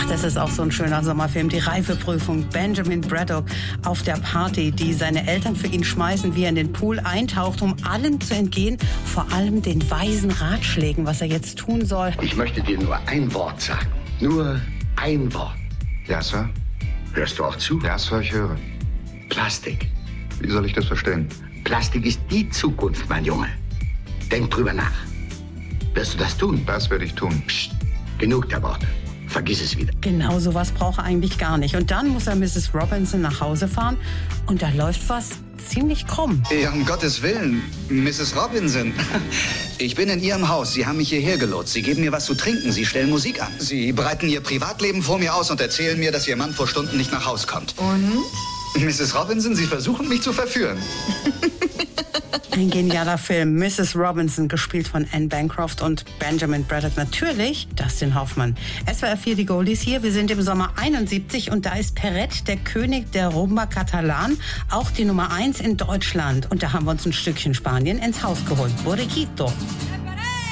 das ist auch so ein schöner Sommerfilm. Die Reifeprüfung. Benjamin Braddock auf der Party, die seine Eltern für ihn schmeißen, wie er in den Pool eintaucht, um allem zu entgehen, vor allem den weisen Ratschlägen, was er jetzt tun soll. Ich möchte dir nur ein Wort sagen. Nur ein Wort. Ja, Sir? Hörst du auch zu? Ja, Sir, ich höre. Plastik. Wie soll ich das verstehen? Plastik ist die Zukunft, mein Junge. Denk drüber nach. Wirst du das tun? Das werde ich tun. Psst. Genug der Worte. Vergiss es wieder. Genau, sowas braucht er eigentlich gar nicht. Und dann muss er Mrs. Robinson nach Hause fahren und da läuft was ziemlich krumm. Ja, um Gottes Willen, Mrs. Robinson. Ich bin in Ihrem Haus. Sie haben mich hierher gelotst. Sie geben mir was zu trinken. Sie stellen Musik an. Sie breiten Ihr Privatleben vor mir aus und erzählen mir, dass Ihr Mann vor Stunden nicht nach Haus kommt. Und? Mrs. Robinson, Sie versuchen mich zu verführen. Ein genialer Film. Mrs. Robinson, gespielt von Anne Bancroft und Benjamin Braddock. Natürlich Dustin Hoffmann. SWR 4, die Goldies hier. Wir sind im Sommer 71 und da ist Perret, der König der Rumba Catalan, auch die Nummer 1 in Deutschland. Und da haben wir uns ein Stückchen Spanien ins Haus geholt. Borriquito.